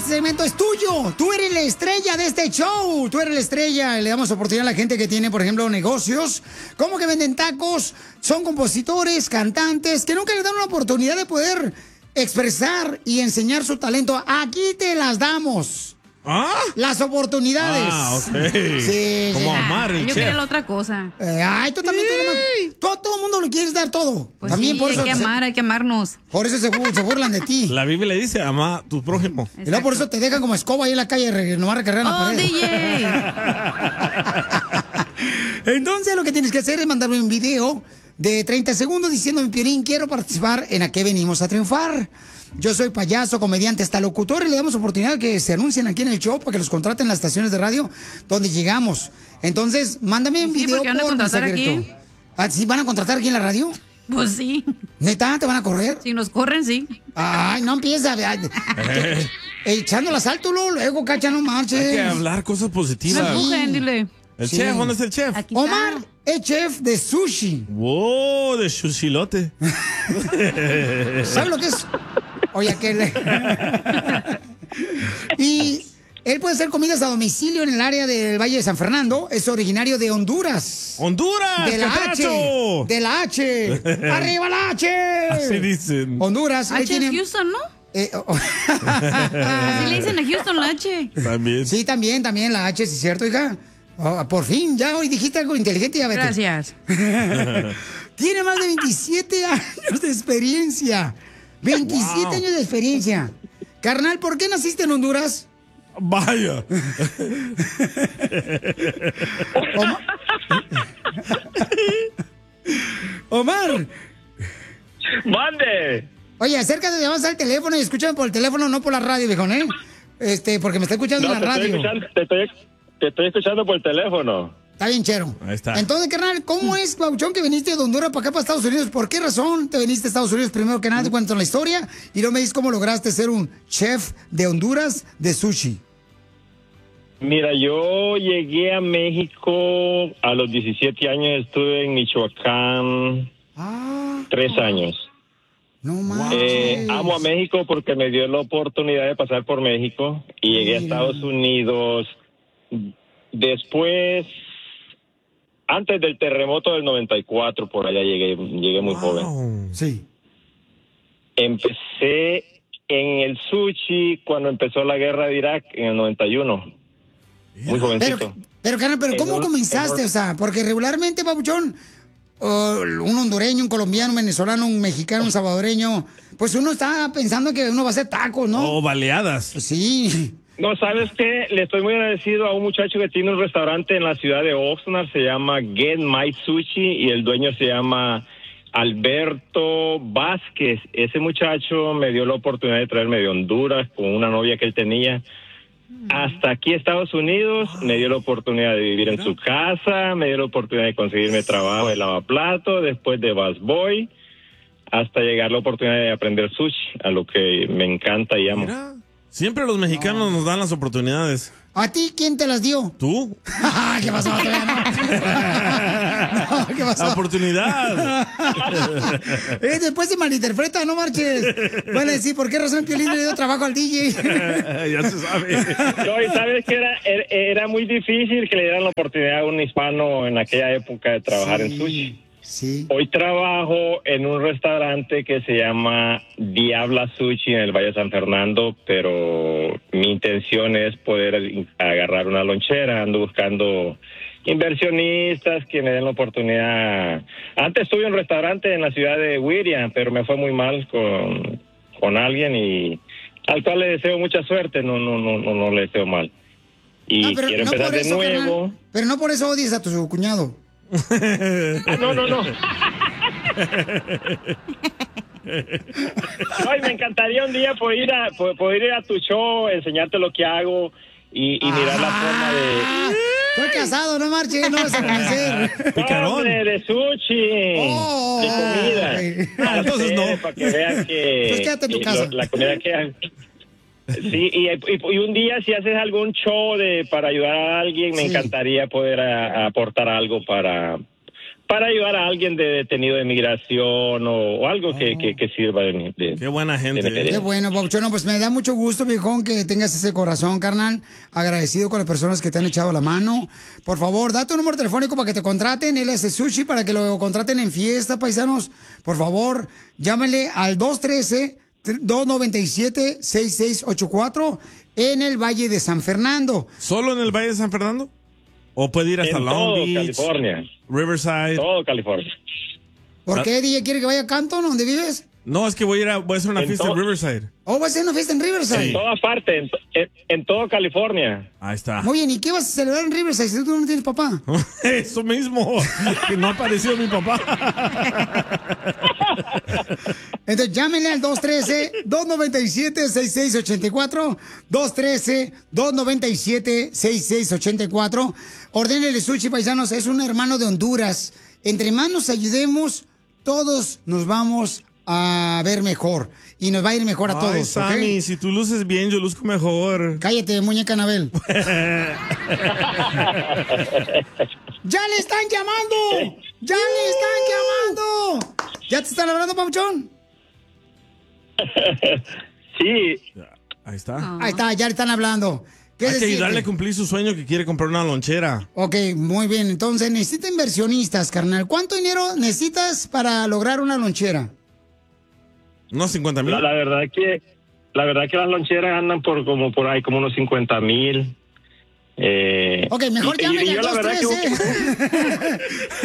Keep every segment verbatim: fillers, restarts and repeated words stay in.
este segmento es tuyo. Tú eres la estrella de este show. Tú eres la estrella. Le damos oportunidad a la gente que tiene, por ejemplo, negocios, como que venden tacos, son compositores, cantantes, que nunca les dan una oportunidad de poder expresar y enseñar su talento. Aquí te las damos. ¿Ah? Las oportunidades. Ah, ok. Sí, como sí. Amar, el Yo chef. quería la otra cosa. Eh, ay, tú también. Sí. Tú, todo el mundo lo quieres dar todo. Pues también sí, por eso hay que se- amar, hay que amarnos. Por eso se, bur- se burlan de ti. La Biblia le dice, ama a tu prójimo. Y luego por eso te dejan como escoba ahí en la calle, re- nomás recargar en la Oh, pared. D J. Entonces lo que tienes que hacer es mandarme un video de treinta segundos diciéndome, Piolín, quiero participar en A Qué Venimos a Triunfar. Yo soy payaso, comediante, hasta locutor, y le damos oportunidad que se anuncien aquí en el show para que los contraten en las estaciones de radio donde llegamos. Entonces, mándame un Sí, video porque van a por contratar mensaje aquí. directo. ¿Ah, sí van a contratar aquí en la radio? Pues sí. ¿Neta? ¿Te van a correr? Si nos corren, sí. Ay, no empieza. ay, Eh, Echando el asalto, luego, luego, cacha, no marches. hay que hablar cosas No positivas. empujen, dile. El Sí. chef, ¿dónde está el chef? Aquí está. Omar es chef de sushi. Wow, de sushilote. ¿Sabes lo que es? Oye, que le... Y él puede hacer comidas a domicilio en el área del Valle de San Fernando. Es originario de Honduras. ¡Honduras! De la catracho! H. De la H. ¡Arriba la H! Así dicen. Honduras. Ahí H es tiene... Houston, ¿no? eh, oh, Así le dicen a Houston la H. También. sí, también, también la H, sí es cierto, hija. Oh, por fin, ya hoy dijiste algo inteligente, ya vete. Gracias. Tiene más de veintisiete años de experiencia. veintisiete Wow. años de experiencia. Carnal, ¿por qué naciste en Honduras? Vaya. Omar. Omar. ¡Mande! Oye, acércate, te vas al teléfono y escúchame por el teléfono, no por la radio, viejo, ¿eh? Este, porque me está escuchando No, en te la estoy, radio. escuchando, te, estoy, te estoy escuchando por teléfono. Está bien, chero. Ahí está. Entonces, carnal, ¿cómo es, Pauchón, que viniste de Honduras para acá, para Estados Unidos? ¿Por qué razón te viniste a Estados Unidos primero que nada? Te cuento la historia y luego me dices cómo lograste ser un chef de Honduras de sushi. Mira, yo llegué a México a los diecisiete años, estuve en Michoacán Ah, tres años. no manches. Eh, amo a México porque me dio la oportunidad de pasar por México y llegué a Mira. Estados Unidos después, antes del terremoto del noventa y cuatro, por allá llegué, llegué muy joven. Wow. Sí. Empecé en el sushi cuando empezó la guerra de Irak en el noventa y uno. Muy jovencito. Pero, pero, carnal, pero En ¿cómo un- comenzaste? en un- O sea, porque regularmente, Papuchón, uh, un hondureño, un colombiano, un venezolano, un mexicano, un salvadoreño, pues uno está pensando que uno va a hacer tacos, ¿no? Oh, baleadas. Sí. No, ¿sabes qué? Le estoy muy agradecido a un muchacho que tiene un restaurante en la ciudad de Oxnard, se llama Get My Sushi y el dueño se llama Alberto Vázquez. Ese muchacho me dio la oportunidad de traerme de Honduras con una novia que él tenía hasta aquí a Estados Unidos, me dio la oportunidad de vivir en su casa, me dio la oportunidad de conseguirme trabajo de lavaplato, después de busboy, hasta llegar la oportunidad de aprender sushi, a lo que me encanta y amo. Mira, siempre los mexicanos nos dan las oportunidades. ¿A ti quién te las dio? ¿Tú? ¿Qué pasó? Todavía no. No, ¿qué pasó? La oportunidad. Eh, después se malinterpreta, no marches. Van a decir, ¿por qué razón Piolín le dio trabajo al D J? Ya se sabe. No, y sabes que era, era, era muy difícil que le dieran la oportunidad a un hispano en aquella época de trabajar en sushi. Sí. Hoy trabajo en un restaurante que se llama Diabla Sushi en el Valle de San Fernando, pero mi intención es poder agarrar una lonchera. Ando buscando inversionistas que me den la oportunidad. Antes tuve un restaurante en la ciudad de Whittier, pero me fue muy mal con, con alguien y al cual le deseo mucha suerte. No, no, no, no, no le deseo mal. Y No, pero quiero no empezar por de eso, nuevo. carnal. Pero no por eso odies a tu cuñado. Ah, no, no, no. Ay, me encantaría un día poder ir a, po- poder ir a tu show, enseñarte lo que hago y, y mirar la forma de... Estoy casado, no marches, no vas a convencer. Picarón. Hombre, de sushi, Oh, de comida. ay. Ah, entonces no. Para que vean que... Pues quédate en tu que casa. lo- la comida que hay. Sí, y, y- y un día si haces algún show de para ayudar a alguien, me Sí. encantaría poder a- a aportar algo para para ayudar a alguien de detenido de migración o, o algo oh. que, que, que sirva de, de Qué buena gente. De Qué bueno, Papuchón. Pues me da mucho gusto, viejón, que tengas ese corazón, carnal. Agradecido con las personas que te han echado la mano. Por favor, da tu número telefónico para que te contraten. Él hace sushi para que lo contraten en fiesta, paisanos. Por favor, llámenle al dos uno tres, dos nueve siete, seis seis ocho cuatro en el Valle de San Fernando. ¿Solo en el Valle de San Fernando? ¿O puede ir hasta en Long todo Beach, California, Riverside? Todo California. ¿Por qué, D J, quiere que vaya a Canton, donde vives? No, es que voy a ir a, voy a hacer una En fiesta todo- en Riverside. ¿O vas a hacer una fiesta en Riverside? En toda parte, en, en, en todo California. Ahí está. Muy bien, ¿y qué vas a celebrar en Riverside si tú no tienes papá? Eso mismo, que no ha aparecido mi papá. Entonces llámenle al dos uno tres, dos nueve siete, seis seis ocho cuatro, dos uno tres, dos nueve siete, seis seis ocho cuatro. Ordénele sushi, paisanos, es un hermano de Honduras. Entre más nos ayudemos, todos nos vamos a ver mejor. Y nos va a ir mejor a Ay, todos, Sammy, ¿ok? si tú luces bien, yo luzco mejor. Cállate, muñeca Anabel. ¡Ya le están llamando! ¡Ya le están llamando! ¿Ya te están hablando, Papuchón? Sí, Ahí está. Ahí está, ya le están hablando. ¿Qué Hay que decirte? ayudarle a cumplir su sueño que quiere comprar una lonchera. Ok, muy bien. Entonces, necesita inversionistas, carnal. ¿Cuánto dinero necesitas para lograr una lonchera? ¿Unos cincuenta mil? la, la verdad que la verdad que las loncheras andan por como por ahí como unos cincuenta mil. Eh, Ok, mejor y- y- llámenle y al yo la dos verdad que-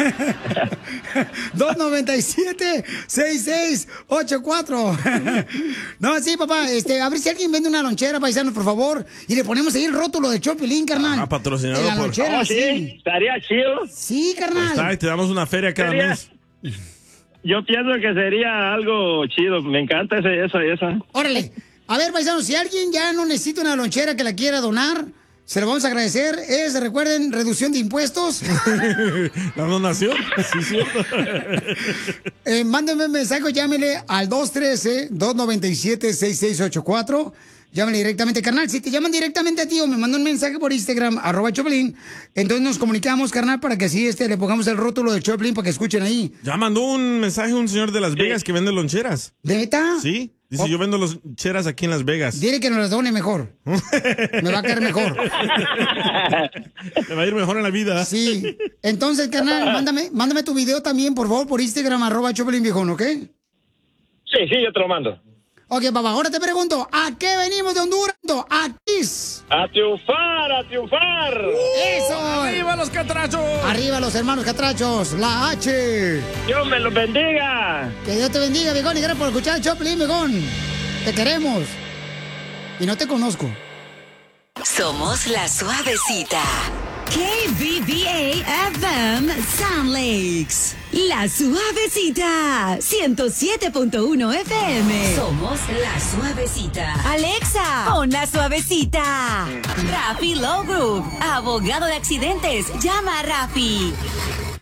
dos nueve siete, seis seis ocho cuatro. No, sí, papá. Este, a ver si alguien vende una lonchera, paisanos, por favor. Y le ponemos ahí el rótulo de Chopelín, carnal. Ah, patrocinado En la por- lonchera, Oh, sí. sí, estaría chido. Sí, Ahí carnal. está, y te damos una feria cada Sería- mes. Yo pienso que sería algo chido. Me encanta ese, esa, esa. Órale. A ver, paisanos, si alguien ya no necesita una lonchera que la quiera donar, se lo vamos a agradecer. Es, recuerden, reducción de impuestos. La donación. Sí, cierto. Eh, mándenme un mensaje, llámele al dos uno tres, dos nueve siete, seis seis ocho cuatro. Llámale directamente, carnal. Si te llaman directamente a ti o me mandan un mensaje por Instagram, arroba Choplin, entonces nos comunicamos, carnal, para que así este, le pongamos el rótulo de Choplin para que escuchen ahí. Ya mandó un mensaje un señor de Las Vegas que vende loncheras. ¿De neta? Sí. Dice, Oh. yo vendo loncheras aquí en Las Vegas. Dile que nos las done mejor. Me va a caer mejor. Me va a ir mejor en la vida. Sí. Entonces, carnal, mándame, mándame tu video también, por favor, por Instagram, arroba Choplin Viejón, ¿ok? Sí, sí, yo te lo mando. Ok, papá, ahora te pregunto, ¿a qué venimos de Honduras? A Kiss. A triunfar, a triunfar. ¡Eso! ¡Arriba los catrachos! Arriba los hermanos catrachos, la H. Dios me los bendiga. Que Dios te bendiga, viejón, y gracias por escuchar el Choplin, viejón. Te queremos. Y no te conozco. Somos la suavecita. K B B A F M Sound Lakes. La suavecita. ciento siete punto uno F M. Somos la suavecita. Alexa, pon la suavecita. Rafi Low Group, abogado de accidentes. Llama a Rafi.